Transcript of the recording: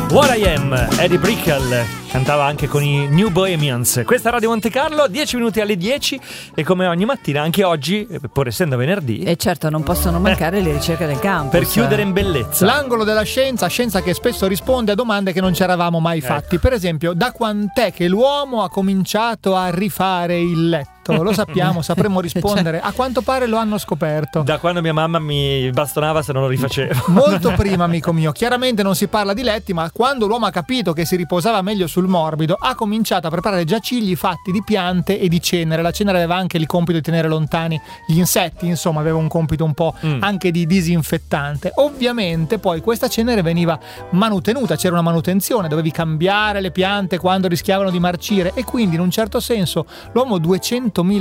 What I Am, Eddie Brickell cantava anche con i New Bohemians. Questa è Radio Monte Carlo, 10 minuti alle 10 e come ogni mattina, anche oggi, pur essendo venerdì. E certo non possono mancare le ricerche del campus. Per chiudere in bellezza. L'angolo della scienza che spesso risponde a domande che non ci eravamo mai fatti. Per esempio, da quant'è che l'uomo ha cominciato a rifare il letto? Lo sappiamo, sapremo rispondere. A quanto pare lo hanno scoperto da quando mia mamma mi bastonava se non lo rifacevo. Molto prima, amico mio. Chiaramente non si parla di letti, ma quando l'uomo ha capito che si riposava meglio sul morbido, ha cominciato a preparare giacigli fatti di piante e di cenere. La cenere aveva anche il compito di tenere lontani gli insetti, insomma aveva un compito un po' anche di disinfettante. Ovviamente poi questa cenere veniva manutenuta, c'era una manutenzione, dovevi cambiare le piante quando rischiavano di marcire, e quindi in un certo senso l'uomo 200